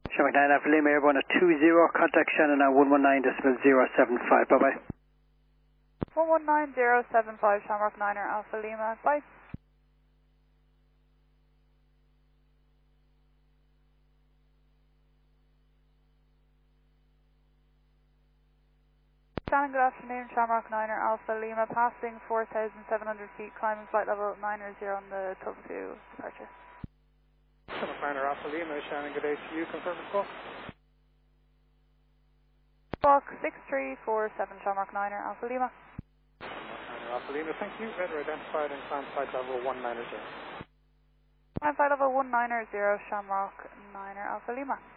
Shamrock 9 Alpha Lima, airborne at 20, contact Shannon at 119.075, bye-bye. 119075, Shamrock 9er Alpha Lima, bye. Shannon, good afternoon, Shamrock 9er Alpha Lima, passing 4,700 feet, climbing flight level 900 on the Tuvalu departure. Shamrock 9er Alpha Lima, Shannon, good day to you, confirm the squawk. Squawk 6347, Shamrock 9er Alpha Lima. Shamrock 9er Alpha Lima, thank you, radar identified and climb flight level 190. Climb flight level 190, Shamrock 9er Alpha Lima.